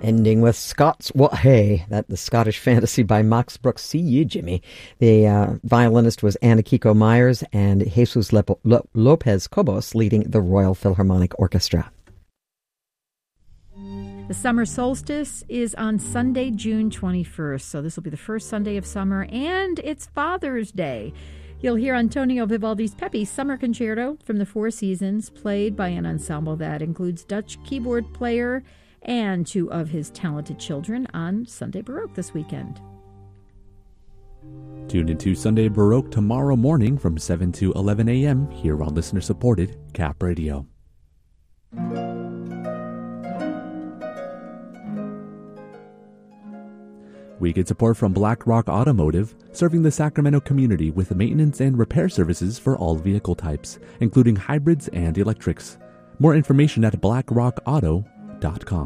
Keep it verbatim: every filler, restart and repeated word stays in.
Ending with Scots What Hey, that the Scottish Fantasy by Max Brooks. See you, Jimmy. The uh, violinist was Anna Kiko Myers and Jesus Lepo- Lo- Lopez Cobos leading the Royal Philharmonic Orchestra. The summer solstice is on Sunday, June twenty-first, so this will be the first Sunday of summer, and it's Father's Day. You'll hear Antonio Vivaldi's Pepe Summer Concerto from the Four Seasons, played by an ensemble that includes Dutch keyboard player and two of his talented children on Sunday Baroque this weekend. Tune into Sunday Baroque tomorrow morning from seven to eleven a.m. here on listener-supported C A P Radio. We get support from Black Rock Automotive, serving the Sacramento community with maintenance and repair services for all vehicle types, including hybrids and electrics. More information at black rock auto dot com.